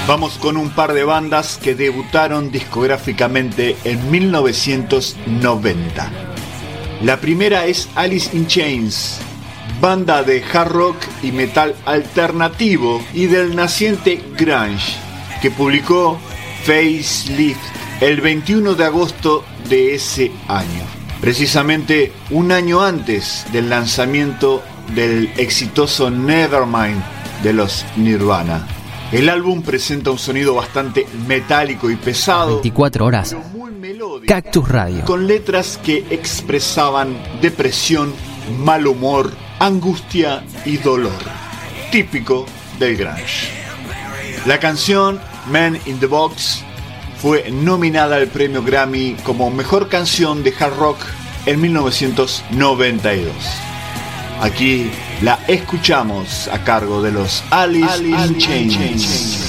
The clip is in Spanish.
Vamos con un par de bandas que debutaron discográficamente en 1990. La primera es Alice in Chains, banda de hard rock y metal alternativo y del naciente grunge, que publicó Facelift el 21 de agosto de ese año, precisamente un año antes del lanzamiento del exitoso Nevermind de los Nirvana. El álbum presenta un sonido bastante metálico y pesado, 24 horas, pero muy melódico, Cactus Radio, con letras que expresaban depresión, mal humor, angustia y dolor, típico del grunge. La canción Man in the Box fue nominada al premio Grammy como mejor canción de hard rock en 1992. Aquí la escuchamos a cargo de los Alice in Chains.